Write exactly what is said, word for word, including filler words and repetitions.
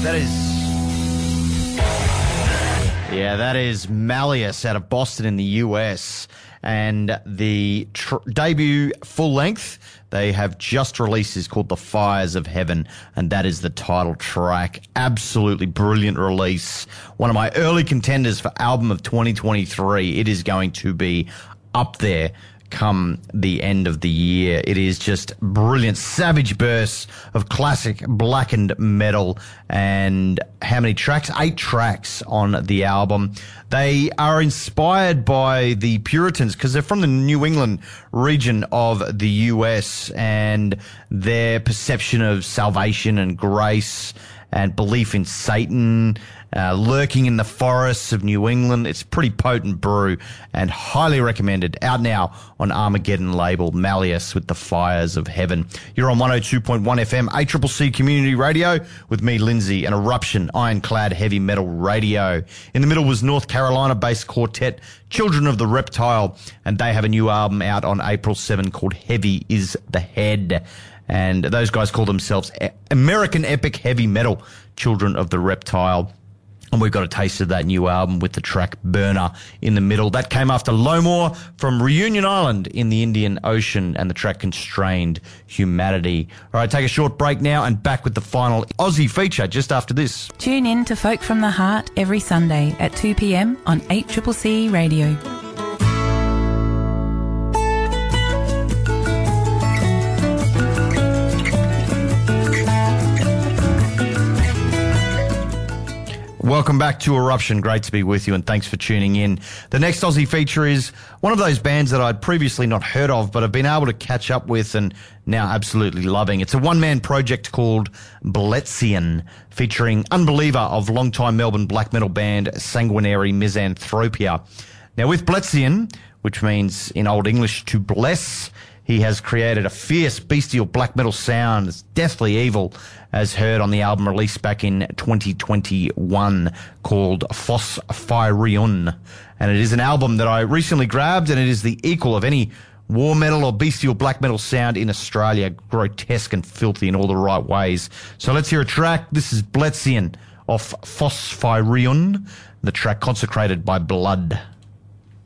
That is... Yeah, that is Malleus out of Boston in the U S. And the tr- debut full length they have just released is called The Fires of Heaven, and that is the title track. Absolutely brilliant release. One of my early contenders for album of twenty twenty-three. It is going to be up there come the end of the year. It is just brilliant, savage bursts of classic blackened metal. And how many tracks? Eight tracks on the album. They are inspired by the Puritans because they're from the New England region of the U S, and their perception of salvation and grace and belief in Satan uh, lurking in the forests of New England. It's pretty potent brew and highly recommended. Out now on Armageddon label, Malleus with The Fires of Heaven. You're on one oh two point one F M, A C C C Community Radio with me, Lindsay, and Eruption, ironclad heavy metal radio. In the middle was North Carolina-based quartet Children of the Reptile, and they have a new album out on April seventh called Heavy is the Head. And those guys call themselves American Epic Heavy Metal, Children of the Reptile. And we've got a taste of that new album with the track Burner in the middle. That came after Lowmore from Reunion Island in the Indian Ocean and the track Constrained Humanity. All right, take a short break now and back with the final Aussie feature just after this. Tune in to Folk from the Heart every Sunday at two p.m. on A C C C Radio. Welcome back to Eruption. Great to be with you, and thanks for tuning in. The next Aussie feature is one of those bands that I'd previously not heard of, but have been able to catch up with and now absolutely loving. It's a one-man project called Bletzian, featuring Unbeliever of longtime Melbourne black metal band Sanguinary Misanthropia. Now, with Bletzian, which means in Old English to bless, he has created a fierce, bestial black metal sound that's deathly evil, as heard on the album released back in twenty twenty-one called Phosphyrion. And it is an album that I recently grabbed, and it is the equal of any war metal or bestial black metal sound in Australia. Grotesque and filthy in all the right ways. So let's hear a track. This is Bletzian off Phosphyrion, the track Consecrated by Blood.